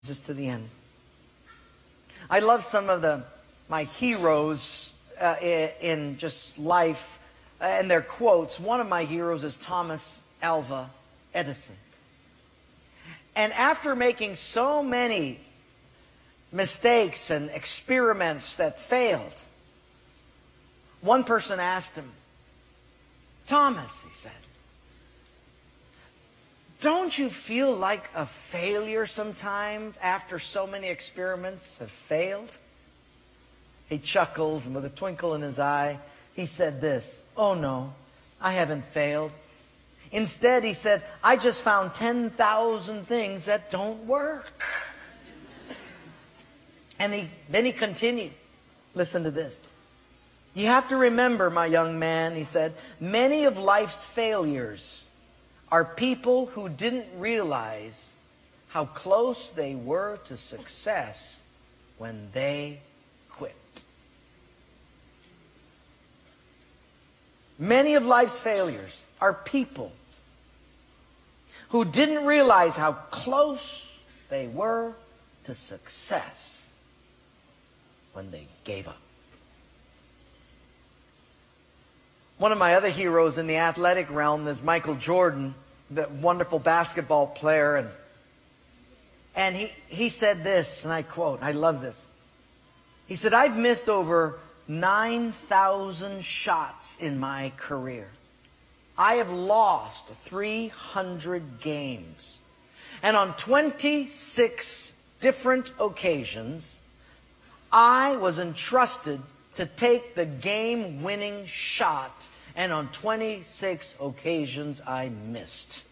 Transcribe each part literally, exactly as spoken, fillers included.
Jesus to the end. I love some of the my heroes uh, in just life uh, and their quotes. One of my heroes is Thomas Alva Edison. And after making so many mistakes and experiments that failed, one person asked him, "Thomas," he said, "don't you feel like a failure sometimes after so many experiments have failed?" He chuckled, and with a twinkle in his eye, he said this, "Oh no, I haven't failed. Instead," he said, "I just found ten thousand things that don't work." And he, then he continued. Listen to this. "You have to remember, my young man," he said, "many of life's failures are people who didn't realize how close they were to success when they quit." Many of life's failures are people who didn't realize how close they were to success when they gave up. One of my other heroes in the athletic realm is Michael Jordan, the wonderful basketball player. And, and he, he said this, and I quote, I love this. He said, "I've missed over nine thousand shots in my career. I have lost three hundred games. And on twenty-six different occasions, I was entrusted to take the game-winning shot. And on twenty-six occasions, I missed.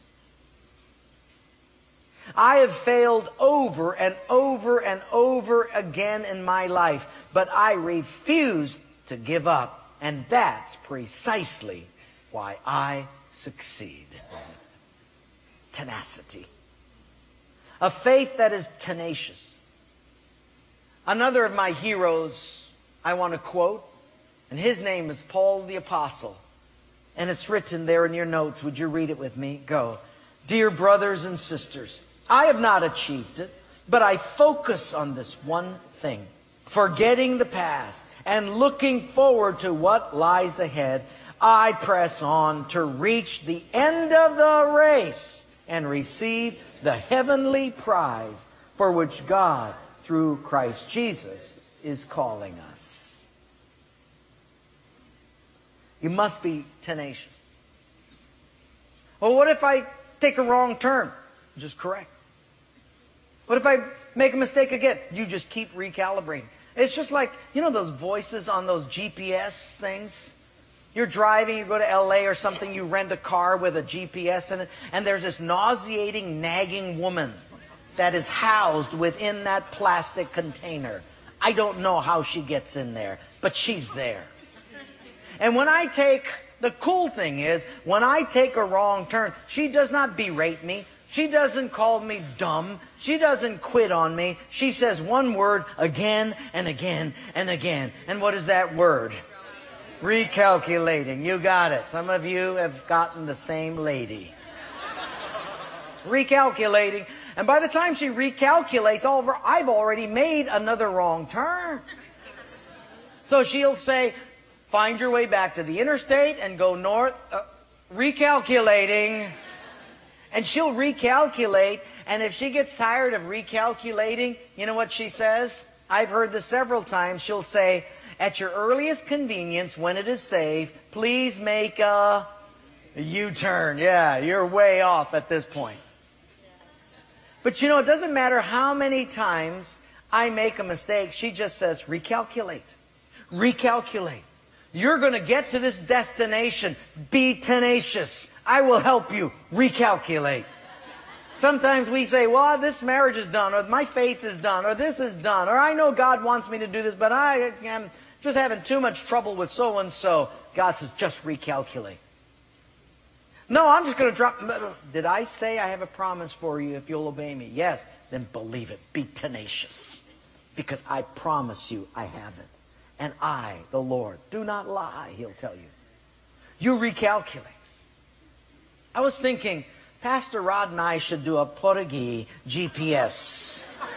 I have failed over and over and over again in my life, but I refuse to give up. And that's precisely why I succeed." Tenacity. A faith that is tenacious. Another of my heroes I want to quote, and his name is Paul the Apostle. And it's written there in your notes. Would you read it with me? Go. "Dear brothers and sisters, I have not achieved it, but I focus on this one thing, forgetting the past and looking forward to what lies ahead. I press on to reach the end of the race and receive the heavenly prize for which God, through Christ Jesus, is calling us." You must be tenacious. Well, what if I take a wrong turn? Just correct. What if I make a mistake again? You just keep recalibrating. It's just like, you know those voices on those G P S things? You're driving, you go to L A or something, you rent a car with a G P S in it, and there's this nauseating, nagging woman that is housed within that plastic container. I don't know how she gets in there, but she's there. And when I take, the cool thing is, when I take a wrong turn, she does not berate me. She doesn't call me dumb. She doesn't quit on me. She says one word again and again and again. And what is that word? Recalculating. You got it. Some of you have gotten the same lady. Recalculating. And by the time she recalculates, over, I've already made another wrong turn. So she'll say, "Find your way back to the interstate and go north." Uh, recalculating. And she'll recalculate. And if she gets tired of recalculating, you know what she says? I've heard this several times. She'll say, "At your earliest convenience, when it is safe, please make a U-turn." Yeah, you're way off at this point. But you know, it doesn't matter how many times I make a mistake. She just says, recalculate. Recalculate. You're going to get to this destination. Be tenacious. I will help you. Recalculate. Sometimes we say, well, this marriage is done, or my faith is done, or this is done, or I know God wants me to do this, but I am just having too much trouble with so-and-so. God says, just recalculate. No, I'm just going to drop. Did I say I have a promise for you if you'll obey me? Yes. Then believe it. Be tenacious. Because I promise you I have it. And I, the Lord, do not lie, He'll tell you. You recalculate. I was thinking, Pastor Rod and I should do a Portuguese G P S.